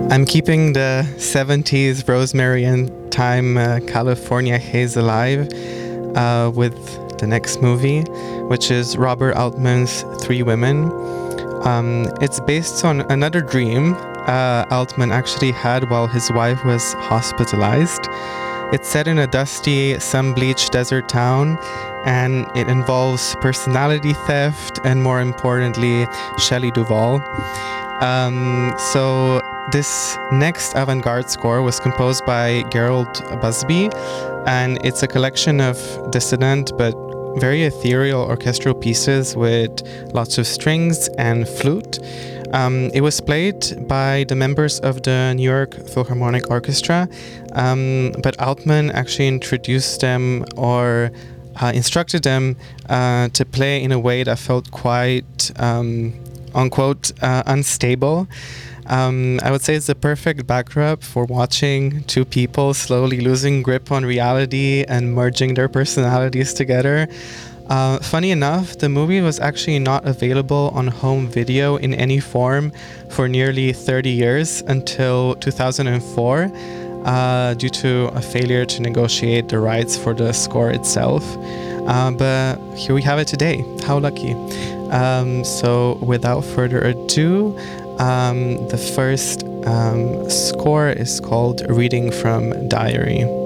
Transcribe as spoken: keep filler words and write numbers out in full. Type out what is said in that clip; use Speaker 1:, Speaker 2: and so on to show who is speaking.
Speaker 1: I'm keeping the seventies Rosemary and Thyme uh, California haze alive uh, with the next movie, which is Robert Altman's Three Women. Um, it's based on another dream uh, Altman actually had while his wife was hospitalized. It's set in a dusty, sun-bleached desert town, and it involves personality theft and, more importantly, Shelley Duvall. Um, so this next avant-garde score was composed by Gerald Busby, and it's a collection of dissonant but very ethereal orchestral pieces with lots of strings and flute. Um, it was played by the members of the New York Philharmonic Orchestra, um, but Altman actually introduced them or uh, instructed them uh, to play in a way that felt quite, um, unquote, uh, unstable. Um, I would say it's the perfect backdrop for watching two people slowly losing grip on reality and merging their personalities together. Uh, funny enough, the movie was actually not available on home video in any form for nearly thirty years until two thousand four uh, due to a failure to negotiate the rights for the score itself. Uh, but here we have it today. How lucky. Um, so without further ado, um, the first um, score is called Reading from Diary.